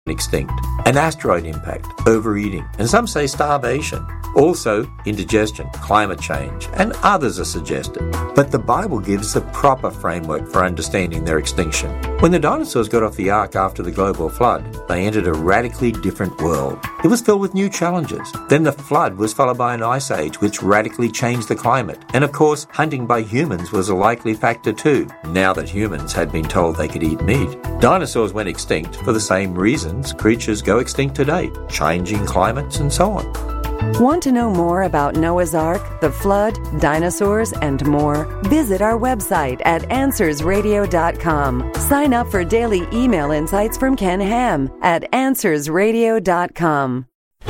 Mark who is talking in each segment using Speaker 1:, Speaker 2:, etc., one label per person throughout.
Speaker 1: extinct. An asteroid impact, overeating, and some say starvation. Also, indigestion, climate change, and others are suggested. But the Bible gives the proper framework for understanding their extinction. When the dinosaurs got off the ark after the global flood, they entered a radically different world. It was filled with new challenges. Then the flood was followed by an ice age, which radically changed the climate. And of course, hunting by humans was a likely factor too, now that humans had been told they could eat meat. Dinosaurs went extinct for the same reasons creatures go extinct today, changing climates and so on.
Speaker 2: Want to know more about Noah's Ark, the flood, dinosaurs, and more? Visit our website at AnswersRadio.com. Sign up for daily email insights from Ken Ham at AnswersRadio.com.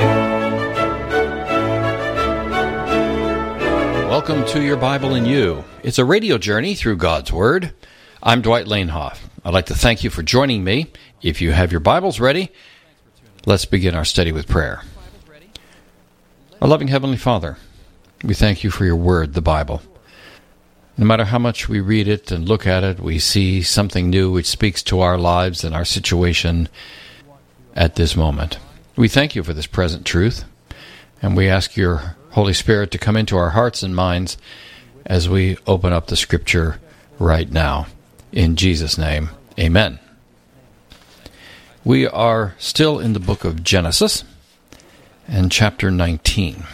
Speaker 3: Welcome to Your Bible in You. It's a radio journey through God's Word. I'm Dwight Lanehoff. I'd like to thank you for joining me. If you have your Bibles ready, let's begin our study with prayer. Our loving Heavenly Father, we thank you for your word, the Bible. No matter how much we read it and look at it, we see something new which speaks to our lives and our situation at this moment. We thank you for this present truth, and we ask your Holy Spirit to come into our hearts and minds as we open up the Scripture right now. In Jesus' name, amen. We are still in the book of Genesis, and chapter 19.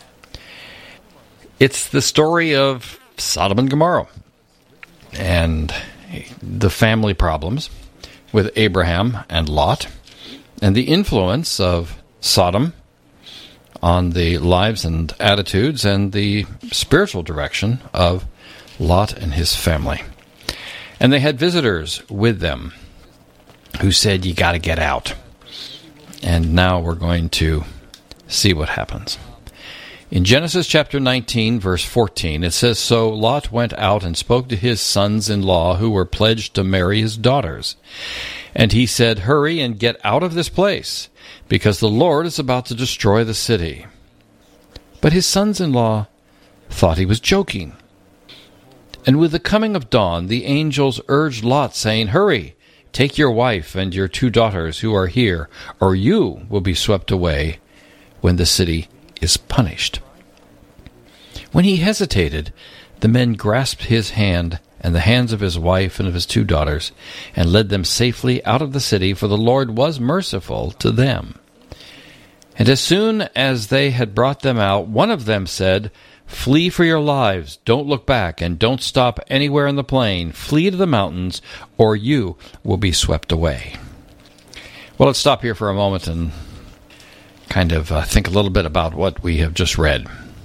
Speaker 3: It's the story of Sodom and Gomorrah and the family problems with Abraham and Lot and the influence of Sodom on the lives and attitudes and the spiritual direction of Lot and his family. And they had visitors with them who said, "You got to get out." And now we're going to see what happens. In Genesis chapter 19, verse 14, it says, "So Lot went out and spoke to his sons-in-law who were pledged to marry his daughters. And he said, 'Hurry and get out of this place, because the Lord is about to destroy the city.' But his sons-in-law thought he was joking. And with the coming of dawn, the angels urged Lot, saying, 'Hurry, take your wife and your 2 daughters who are here, or you will be swept away when the city is punished.' When he hesitated, the men grasped his hand and the hands of his wife and of his 2 daughters, and led them safely out of the city, for the Lord was merciful to them. And as soon as they had brought them out, one of them said, 'Flee for your lives, don't look back, and don't stop anywhere in the plain. Flee to the mountains, or you will be swept away.'" Well, let's stop here for a moment and kind of think a little bit about what we have just read.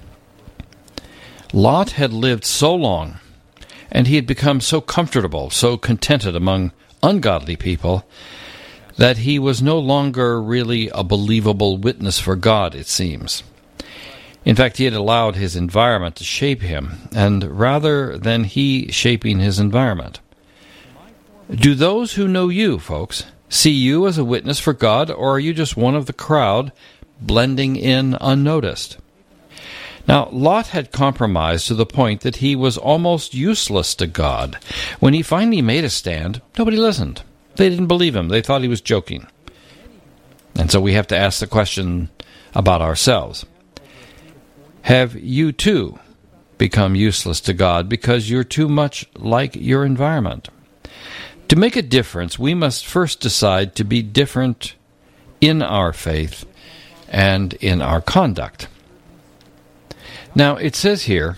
Speaker 3: Lot had lived so long, and he had become so comfortable, so contented among ungodly people, that he was no longer really a believable witness for God, it seems. In fact, he had allowed his environment to shape him, and rather than he shaping his environment. Do those who know you, folks, see you as a witness for God, or are you just one of the crowd blending in unnoticed? Now, Lot had compromised to the point that he was almost useless to God. When he finally made a stand, nobody listened. They didn't believe him. They thought he was joking. And so we have to ask the question about ourselves. Have you too become useless to God because you're too much like your environment? To make a difference, we must first decide to be different in our faith and in our conduct. Now, it says here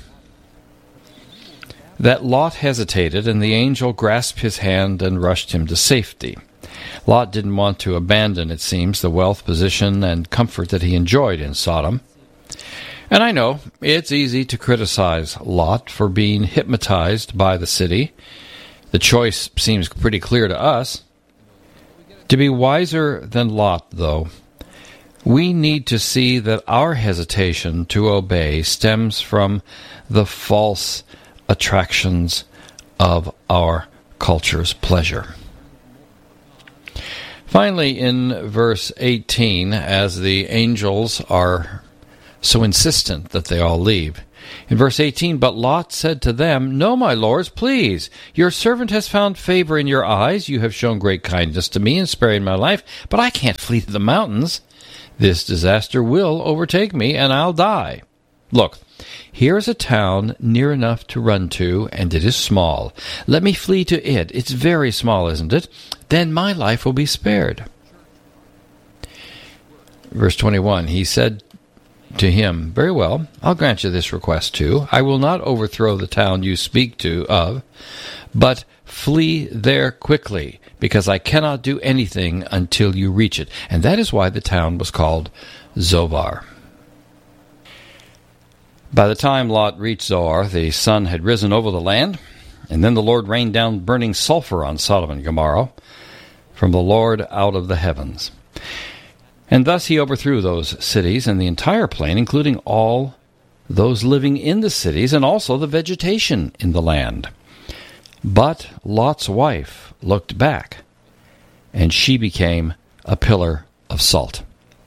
Speaker 3: that Lot hesitated, and the angel grasped his hand and rushed him to safety. Lot didn't want to abandon, it seems, the wealth, position, and comfort that he enjoyed in Sodom. And I know it's easy to criticize Lot for being hypnotized by the city. The choice seems pretty clear to us. To be wiser than Lot, though, we need to see that our hesitation to obey stems from the false attractions of our culture's pleasure. Finally, in verse 18, as the angels are so insistent that they all leave, In verse 18, but Lot said to them, No, my lords, please. Your servant has found favor in your eyes. You have shown great kindness to me in sparing my life, but I can't flee to the mountains. This disaster will overtake me, and I'll die. Look, here is a town near enough to run to, and it is small. Let me flee to it. It's very small, isn't it? Then my life will be spared. Verse 21, he said to him, Very well, I'll grant you this request too. I will not overthrow the town you speak of, but flee there quickly, because I cannot do anything until you reach it. And that is why the town was called Zoar. By the time Lot reached Zoar, the sun had risen over the land, and then the Lord rained down burning sulfur on Sodom and Gomorrah from the Lord out of the heavens. And thus he overthrew those cities and the entire plain, including all those living in the cities and also the vegetation in the land. But Lot's wife looked back, and she became a pillar of salt.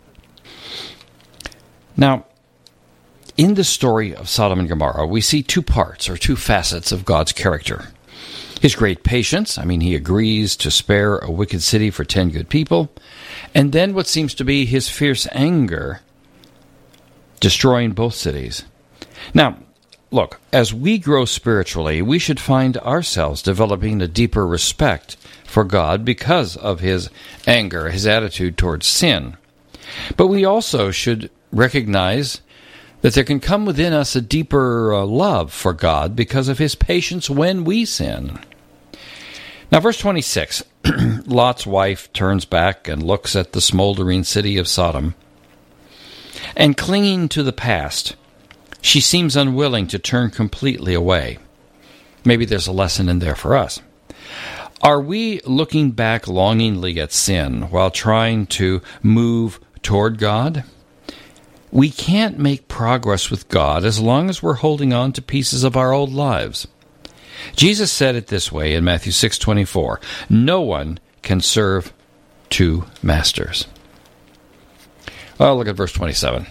Speaker 3: Now, in the story of Sodom and Gomorrah, we see two parts or two facets of God's character. His great patience, he agrees to spare a wicked city for 10 good people, and then what seems to be his fierce anger, destroying both cities. Now, look, as we grow spiritually, we should find ourselves developing a deeper respect for God because of his anger, his attitude towards sin. But we also should recognize that there can come within us a deeper love for God because of his patience when we sin. Now, verse 26, Lot's wife turns back and looks at the smoldering city of Sodom. And clinging to the past, she seems unwilling to turn completely away. Maybe there's a lesson in there for us. Are we looking back longingly at sin while trying to move toward God? We can't make progress with God as long as we're holding on to pieces of our old lives. Jesus said it this way in Matthew 6:24, No one can serve two masters. Well, look at verse 27.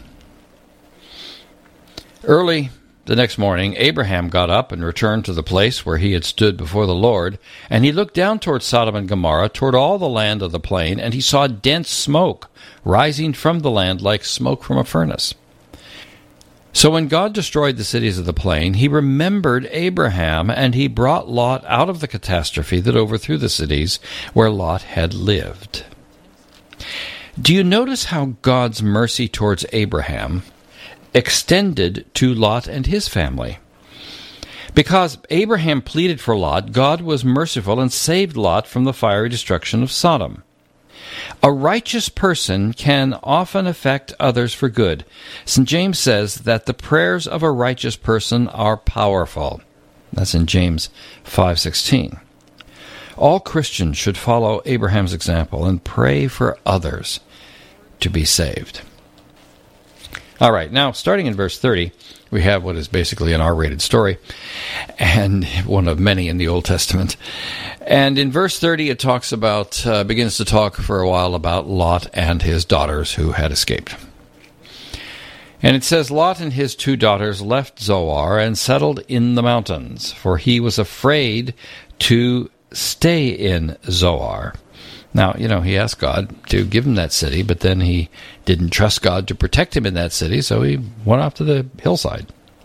Speaker 3: Early the next morning, Abraham got up and returned to the place where he had stood before the Lord, and he looked down toward Sodom and Gomorrah, toward all the land of the plain, and he saw dense smoke rising from the land like smoke from a furnace. So when God destroyed the cities of the plain, he remembered Abraham, and he brought Lot out of the catastrophe that overthrew the cities where Lot had lived. Do you notice how God's mercy towards Abraham extended to Lot and his family? Because Abraham pleaded for Lot, God was merciful and saved Lot from the fiery destruction of Sodom. A righteous person can often affect others for good. St. James says that the prayers of a righteous person are powerful. That's in James 5:16. All Christians should follow Abraham's example and pray for others to be saved. All right, now starting in verse 30, we have what is basically an R-rated story, and one of many in the Old Testament. And in verse 30, it talks about, begins to talk for a while about Lot and his daughters who had escaped. And it says, Lot and his 2 daughters left Zoar and settled in the mountains, for he was afraid to stay in Zoar. Now, he asked God to give him that city, but then he didn't trust God to protect him in that city, so he went off to the hillside.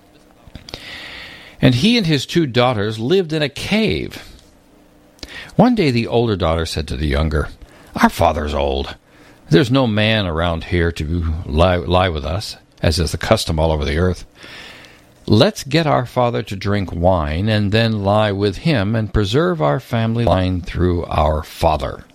Speaker 3: And he and his 2 daughters lived in a cave. One day the older daughter said to the younger, Our father's old. There's no man around here to lie with us, as is the custom all over the earth. Let's get our father to drink wine and then lie with him and preserve our family line through our father.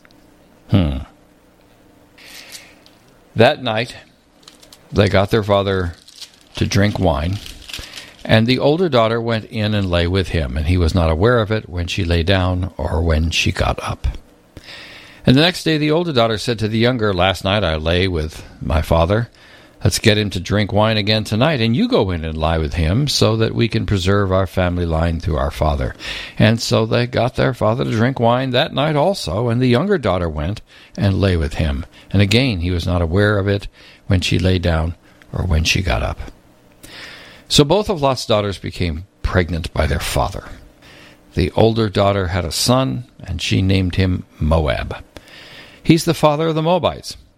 Speaker 3: That night, they got their father to drink wine, and the older daughter went in and lay with him, and he was not aware of it when she lay down or when she got up. And the next day the older daughter said to the younger, Last night I lay with my father. Let's get him to drink wine again tonight, and you go in and lie with him so that we can preserve our family line through our father. And so they got their father to drink wine that night also, and the younger daughter went and lay with him. And again he was not aware of it when she lay down or when she got up. So both of Lot's daughters became pregnant by their father. The older daughter had a son, and she named him Moab. He's the father of the Moabites.